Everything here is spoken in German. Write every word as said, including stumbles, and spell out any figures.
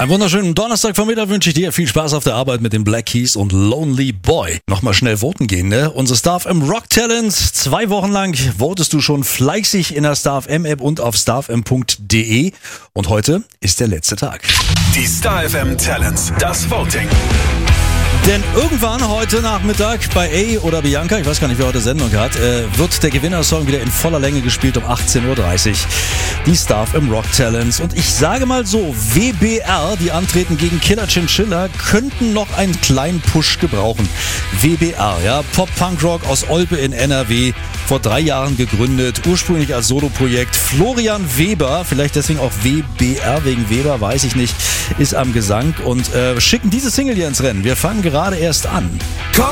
Einen wunderschönen Donnerstagvormittag wünsche ich dir. Viel Spaß auf der Arbeit mit den Black Keys und Lonely Boy. Nochmal schnell voten gehen, ne? Unser Star F M Rock Talent. Zwei Wochen lang votest du schon fleißig in der Star F M App und auf star f m punkt d e. Und heute ist der letzte Tag. Die Star F M Talents, das Voting. Denn irgendwann heute Nachmittag bei A oder Bianca, ich weiß gar nicht, wer heute Sendung hat, äh, wird der Gewinnersong wieder in voller Länge gespielt um achtzehn Uhr dreißig. Die Star F M Rock Talents. Und ich sage mal so, W B R, die antreten gegen Killer Chinchilla, könnten noch einen kleinen Push gebrauchen. W B R, ja, Pop-Punk-Rock aus Olpe in N R W, vor drei Jahren gegründet, ursprünglich als Soloprojekt. Florian Weber, vielleicht deswegen auch W B R, wegen Weber, weiß ich nicht, ist am Gesang und äh, schicken diese Single hier ins Rennen. Wir fangen gerade erst an. Komm